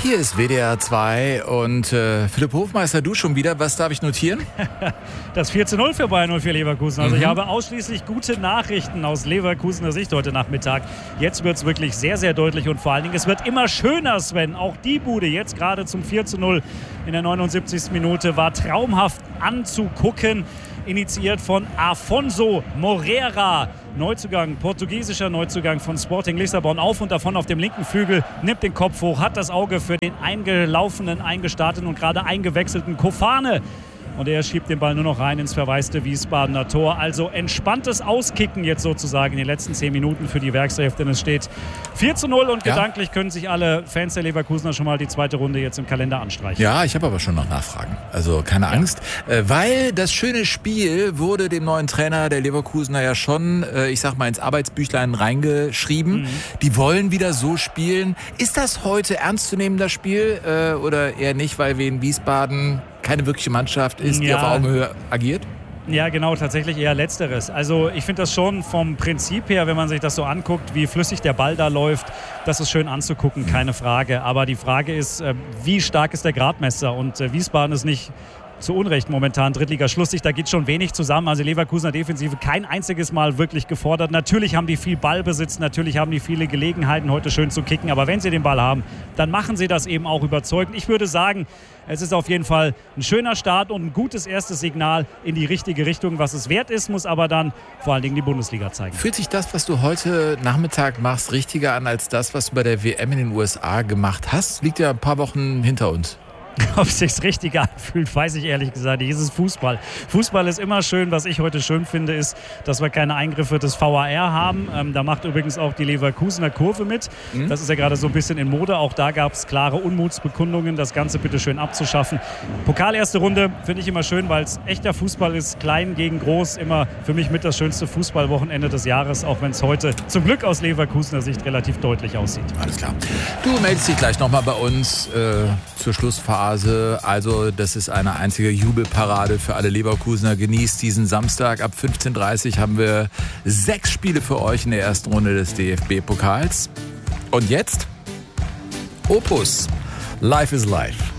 Hier ist WDR 2 und Philipp Hofmeister, du schon wieder. Was darf ich notieren? Das 4:0 für Bayern 04 Leverkusen. Also ich habe ausschließlich gute Nachrichten aus Leverkusener Sicht heute Nachmittag. Jetzt wird es wirklich sehr, sehr deutlich und vor allen Dingen, es wird immer schöner, Sven. Auch die Bude jetzt gerade zum 4:0 in der 79. Minute war traumhaft anzugucken. Initiiert von Afonso Moreira. Neuzugang, portugiesischer Neuzugang von Sporting Lissabon, auf und davon auf dem linken Flügel, nimmt den Kopf hoch, hat das Auge für den eingelaufenen, eingestarteten und gerade eingewechselten Kofane. Und er schiebt den Ball nur noch rein ins verwaiste Wiesbadener Tor. Also entspanntes Auskicken jetzt sozusagen in den letzten 10 Minuten für die Werkself, denn es steht 4:0 und gedanklich können sich alle Fans der Leverkusener schon mal die zweite Runde jetzt im Kalender anstreichen. Ja, ich habe aber schon noch Nachfragen. Also keine Angst, weil das schöne Spiel wurde dem neuen Trainer der Leverkusener ja schon, ich sag mal, ins Arbeitsbüchlein reingeschrieben. Die wollen wieder so spielen. Ist das heute ernst zu nehmen, das Spiel, oder eher nicht, weil wir in Wiesbaden keine wirkliche Mannschaft ist, die auf Augenhöhe agiert? Ja, genau, tatsächlich eher Letzteres. Also ich finde das schon vom Prinzip her, wenn man sich das so anguckt, wie flüssig der Ball da läuft, das ist schön anzugucken, keine Frage. Aber die Frage ist, wie stark ist der Gradmesser? Und Wiesbaden ist nicht zu Unrecht momentan Drittliga-Schlusslicht, da geht schon wenig zusammen. Also Leverkusener Defensive kein einziges Mal wirklich gefordert. Natürlich haben die viel Ballbesitz, natürlich haben die viele Gelegenheiten, heute schön zu kicken. Aber wenn sie den Ball haben, dann machen sie das eben auch überzeugend. Ich würde sagen, es ist auf jeden Fall ein schöner Start und ein gutes erstes Signal in die richtige Richtung. Was es wert ist, muss aber dann vor allen Dingen die Bundesliga zeigen. Fühlt sich das, was du heute Nachmittag machst, richtiger an als das, was du bei der WM in den USA gemacht hast? Liegt ja ein paar Wochen hinter uns. Ob es sich richtig anfühlt, weiß ich ehrlich gesagt nicht. Es ist Fußball. Fußball ist immer schön. Was ich heute schön finde, ist, dass wir keine Eingriffe des VAR haben. Da macht übrigens auch die Leverkusener Kurve mit. Das ist ja gerade so ein bisschen in Mode. Auch da gab es klare Unmutsbekundungen, das Ganze bitte schön abzuschaffen. Pokal erste Runde finde ich immer schön, weil es echter Fußball ist. Klein gegen groß. Immer für mich mit das schönste Fußballwochenende des Jahres, auch wenn es heute zum Glück aus Leverkusener Sicht relativ deutlich aussieht. Alles klar. Du meldest dich gleich nochmal bei uns zur Schlussphase. Also das ist eine einzige Jubelparade für alle Leverkusener. Genießt diesen Samstag. Ab 15:30 Uhr haben wir 6 Spiele für euch in der ersten Runde des DFB-Pokals. Und jetzt Opus. Life is Life.